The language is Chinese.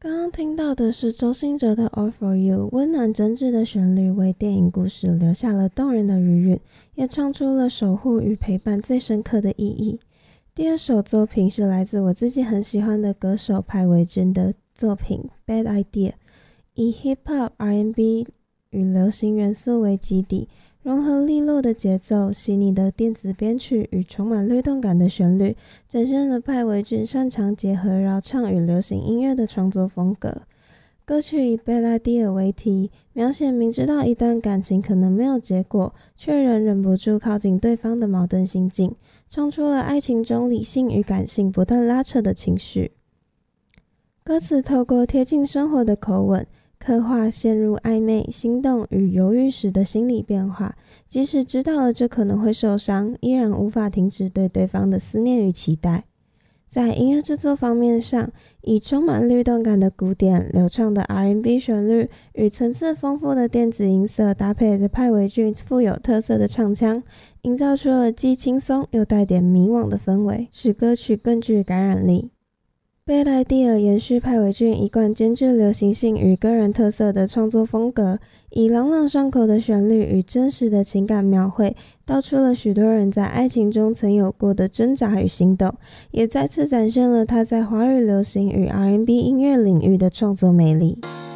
刚刚听到的是周兴哲的《All For You》，温暖真挚的旋律为电影故事留下了动人的余韵，也唱出了守护与陪伴最深刻的意义。第二首作品是来自我自己很喜欢的歌手派维君的作品《Bad Idea》，以 Hip Hop、R&B 与流行元素为基底，融合利落的节奏、细腻的电子编曲与充满律动感的旋律，展现了派维俊擅长结合饶唱与流行音乐的创作风格。歌曲以 Bad Idea 为题，描写明知道一段感情可能没有结果，却仍忍不住靠近对方的矛盾心境，唱出了爱情中理性与感性不断拉扯的情绪。歌词透过贴近生活的口吻，刻画陷入暧昧、心动与犹豫时的心理变化，即使知道了这可能会受伤，依然无法停止对对方的思念与期待。在音乐制作方面上，以充满律动感的鼓点、流畅的 R&B 旋律与层次丰富的电子音色，搭配着派维俊富有特色的唱腔，营造出了既轻松又带点迷惘的氛围，使歌曲更具感染力。Bad Idea 延续派维俊一贯兼具流行性与个人特色的创作风格，以朗朗上口的旋律与真实的情感描绘，道出了许多人在爱情中曾有过的挣扎与心动，也再次展现了他在华语流行与 R&B 音乐领域的创作魅力。